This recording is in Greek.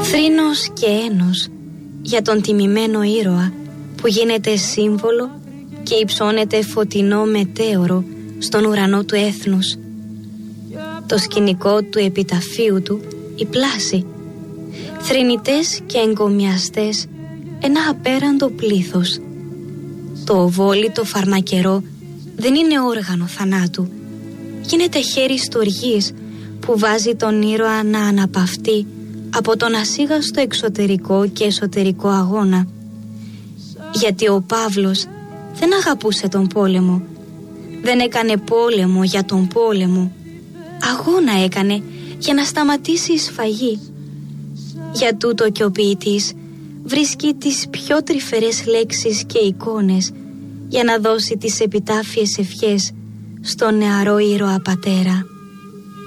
Θρήνος και ένος για τον τιμημένο ήρωα που γίνεται σύμβολο και υψώνεται φωτεινό μετέωρο στον ουρανό του έθνους. Το σκηνικό του επιταφείου του, η πλάση, θρηνητές και εγκομιαστές, ένα απέραντο πλήθος. Το οβόλι το φαρμακερό δεν είναι όργανο θανάτου, γίνεται χέρι στοργής που βάζει τον ήρωα να αναπαυτεί από τον ασίγαστο εξωτερικό και εσωτερικό αγώνα. Γιατί ο Παύλος δεν αγαπούσε τον πόλεμο, δεν έκανε πόλεμο για τον πόλεμο, αγώνα έκανε για να σταματήσει η σφαγή. Για τούτο και ο ποιητής βρίσκει τις πιο τρυφερές λέξεις και εικόνες για να δώσει τις επιτάφιες ευχές στον νεαρό ήρωα πατέρα.